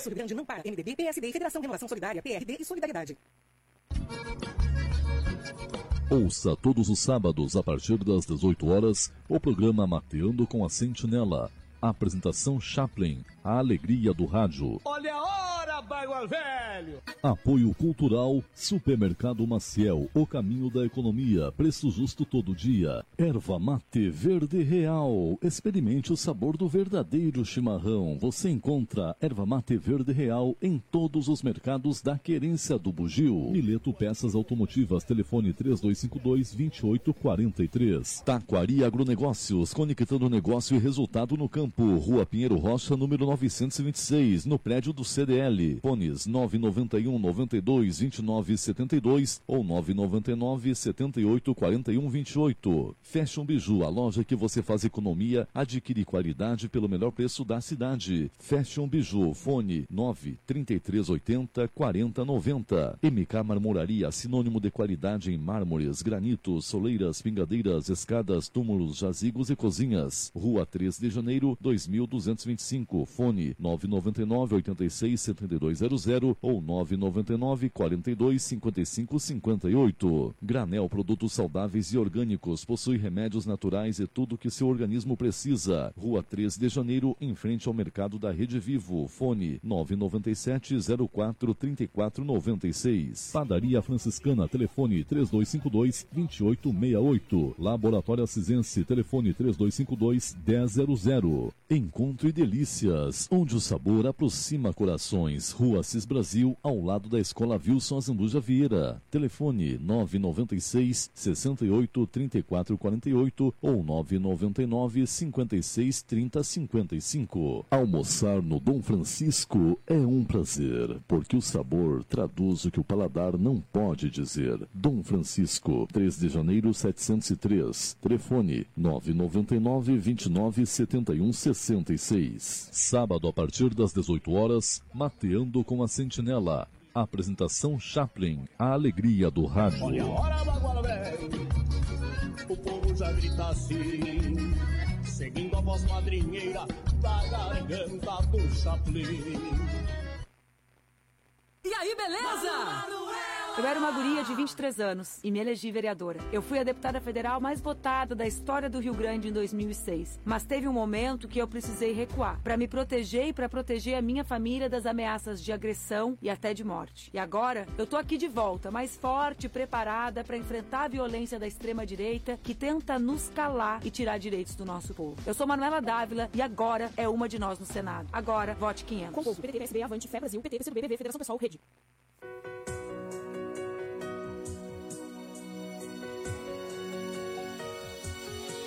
Rio Grande não para. MDB, PSD e Federação Renovação Solidária, PRD e Solidariedade. Ouça todos os sábados, a partir das 18 horas, o programa Mateando com a Sentinela. Apresentação Chaplin, a alegria do rádio. Olha a hora, Bagual Velho! Apoio cultural, Supermercado Maciel, o caminho da economia, preço justo todo dia. Erva mate verde real, experimente o sabor do verdadeiro chimarrão. Você encontra erva mate verde real em todos os mercados da Querência do Bugio. Mileto Peças Automotivas, telefone 3252-2843. Taquari Agronegócios, conectando negócio e resultado no campo. Rua Pinheiro Rocha, número 926, no prédio do CDL. Fones 991 92 29 72 ou 999 78 41 28. Fashion Biju, a loja que você faz economia, adquire qualidade pelo melhor preço da cidade. Fashion Biju, fone 9 3380 4090. MK Marmoraria, sinônimo de qualidade em mármores, granitos, soleiras, pingadeiras, escadas, túmulos, jazigos e cozinhas. Rua 3 de Janeiro, 2225, fone 999 86 7200 ou 999 42 55 58. Granel Produtos Saudáveis e Orgânicos, possui remédios naturais e tudo que seu organismo precisa. Rua 3 de Janeiro, em frente ao mercado da Rede Vivo, fone 997 04 34 96. Padaria Franciscana, telefone 3252 2868. Laboratório Acisense, telefone 3252 1000. Encontro e Delícias, onde o sabor aproxima corações. Rua Assis Brasil, ao lado da Escola Wilson Azambuja Vieira. Telefone 996 68 34 48 ou 999 56 30 55. Almoçar no Dom Francisco é um prazer, porque o sabor traduz o que o paladar não pode dizer. Dom Francisco, 3 de janeiro 703. Telefone 999 29 71 66. Sábado, a partir das 18 horas, Mateando com a Sentinela. Apresentação Chaplin, a alegria do rádio. Olha a hora, Bagual Velho! O povo já grita assim, seguindo a voz madrinheira da garganta do Chaplin. E aí, beleza? Eu era uma guria de 23 anos e me elegi vereadora. Eu fui a deputada federal mais votada da história do Rio Grande em 2006. Mas teve um momento que eu precisei recuar para me proteger e para proteger a minha família das ameaças de agressão e até de morte. E agora eu tô aqui de volta, mais forte e preparada para enfrentar a violência da extrema-direita que tenta nos calar e tirar direitos do nosso povo. Eu sou Manuela Dávila e agora é uma de nós no Senado. Agora, vote 500. Com o PT, PSB, Avante, Fé Brasil, PT, PCdoB, PV, Federação Pessoal, Rede.